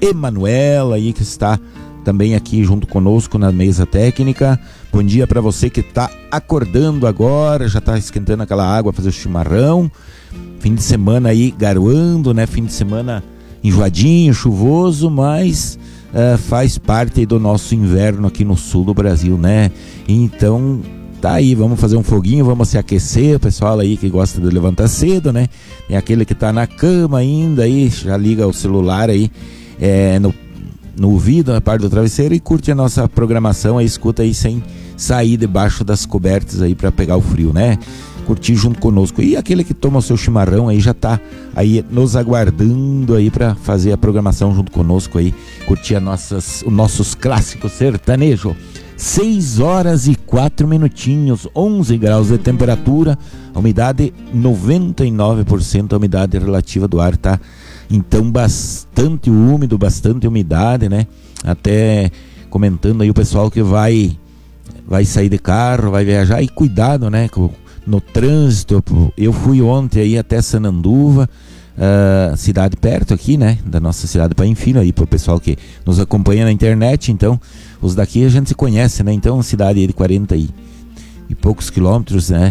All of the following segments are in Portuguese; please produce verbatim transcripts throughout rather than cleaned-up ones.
Emanuela aí, que está também aqui junto conosco na mesa técnica. Bom dia para você que está acordando agora, já está esquentando aquela água, fazer o chimarrão. Fim de semana aí garoando, né? Fim de semana enjoadinho, chuvoso, mas uh, faz parte aí do nosso inverno aqui no sul do Brasil, né? Então tá aí, vamos fazer um foguinho, vamos se aquecer. O pessoal aí que gosta de levantar cedo, né? Tem aquele que tá na cama ainda aí, já liga o celular aí é, no no ouvido, na parte do travesseiro, e curte a nossa programação aí, escuta aí sem sair debaixo das cobertas aí para pegar o frio, né? Curtir junto conosco. E aquele que toma o seu chimarrão aí já tá aí nos aguardando aí para fazer a programação junto conosco aí, curtir as nossas, os nossos clássicos sertanejo. seis horas e quatro minutinhos, onze graus de temperatura, a umidade noventa e nove por cento, a umidade relativa do ar tá então bastante úmido, bastante umidade, né? Até comentando aí o pessoal que vai vai sair de carro, vai viajar, e cuidado, né? No trânsito. Eu fui ontem aí até Sananduva, uh, cidade perto aqui, né? Da nossa cidade para Enfim, aí pro pessoal que nos acompanha na internet. Então, os daqui a gente se conhece, né? Então, cidade aí de quarenta e, e poucos quilômetros, né?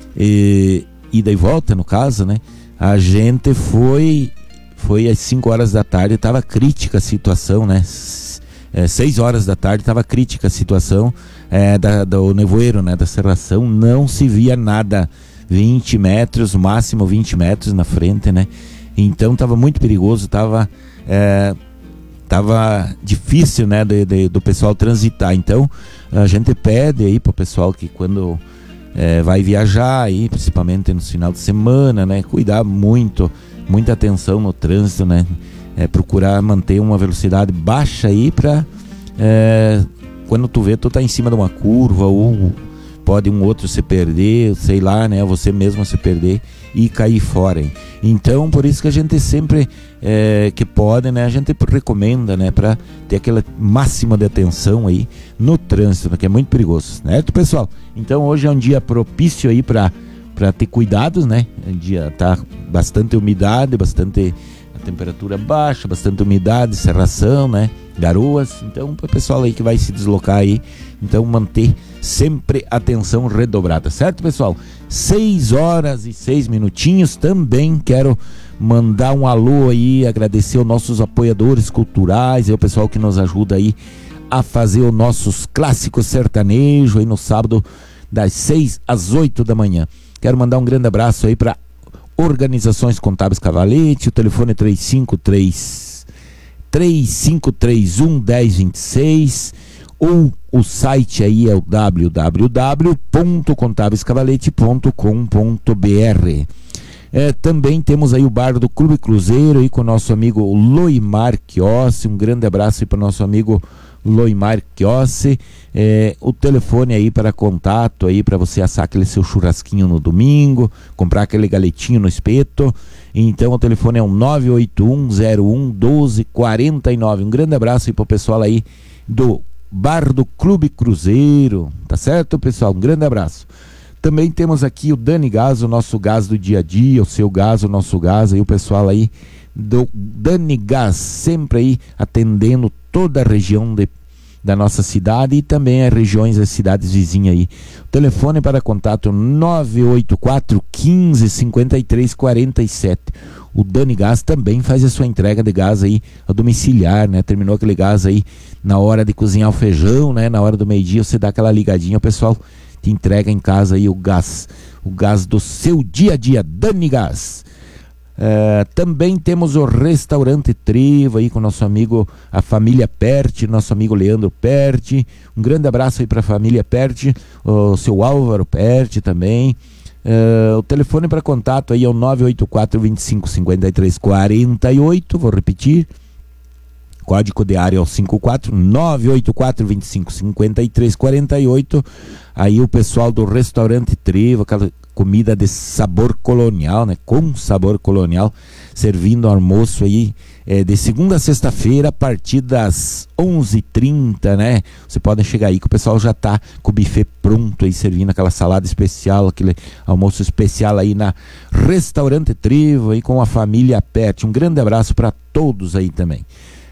E, ida e volta, no caso, né? A gente foi... Foi às cinco horas da tarde, estava crítica a situação, né? É, seis horas da tarde estava crítica a situação é, da, do nevoeiro, né? Da cerração, não se via nada, vinte metros, máximo vinte metros na frente, né? Então estava muito perigoso, estava é, tava difícil, né? De, de, do pessoal transitar. Então a gente pede aí para o pessoal que quando é, vai viajar aí, principalmente no final de semana, né? Cuidar muito, muita atenção no trânsito, né? É, procurar manter uma velocidade baixa aí para é, quando tu vê, tu tá em cima de uma curva, ou pode um outro se perder, sei lá, né? Você mesmo se perder e cair fora, hein? Então, por isso que a gente sempre é, que pode, né? A gente recomenda, né? Para ter aquela máxima de atenção aí no trânsito, né? Que é muito perigoso, certo, pessoal? Então, hoje é um dia propício aí para para ter cuidados, né? Um dia tá bastante umidade, bastante a temperatura baixa, bastante umidade, cerração, né? Garoas. Então, para o pessoal aí que vai se deslocar aí, então manter sempre atenção redobrada, certo, pessoal? seis horas e seis minutinhos. Também quero mandar um alô aí, agradecer aos nossos apoiadores culturais, e o pessoal que nos ajuda aí a fazer os nossos clássicos sertanejos aí no sábado das seis às oito da manhã. Quero mandar um grande abraço aí para Organizações Contábeis Cavalete, o telefone é três cinco três, três cinco três um, um zero dois seis, ou o site aí é o w w w ponto contábeis cavalete ponto com ponto b r. É, também temos aí o bar do Clube Cruzeiro aí com o nosso amigo Loimar Chiossi. Um grande abraço aí para o nosso amigo Loimar Chiossi. É, o telefone aí para contato aí para você assar aquele seu churrasquinho no domingo, comprar aquele galetinho no espeto. Então o telefone é um nove oito um zero um um dois quatro nove. Um grande abraço aí pro pessoal aí do bar do Clube Cruzeiro, tá certo, pessoal? Um grande abraço. Também temos aqui o Dani Gás, o nosso gás do dia a dia, o seu gás, o nosso gás, aí o pessoal aí do Dani Gás, sempre aí atendendo toda a região de, da nossa cidade e também as regiões das cidades vizinhas aí. O telefone para contato nove oito quatro, um cinco, cinco três quatro sete. O Dani Gás também faz a sua entrega de gás aí a domiciliar, né? Terminou aquele gás aí na hora de cozinhar o feijão, né? Na hora do meio-dia você dá aquela ligadinha, o pessoal te entrega em casa aí o gás, o gás do seu dia a dia, Dani Gás. Uh, também temos o Restaurante Trevo aí com nosso amigo, a família Perti, nosso amigo Leandro Perti. Um grande abraço aí para a família Perti, o seu Álvaro Perti também. Uh, o telefone para contato aí é o nove oito quatro, vinte e cinco, cinquenta e três, quarenta e oito, vou repetir. Código de área é o cinco quatro nove oito quatro, vinte e cinco, cinquenta e três, quarenta e oito. Aí o pessoal do Restaurante Trevo, aquela comida de sabor colonial, né? Com sabor colonial, servindo almoço aí é, de segunda a sexta-feira a partir das onze e trinta, né? Você pode chegar aí que o pessoal já tá com o buffet pronto aí, servindo aquela salada especial, aquele almoço especial aí na Restaurante Trevo aí com a família Pet. Um grande abraço para todos aí também.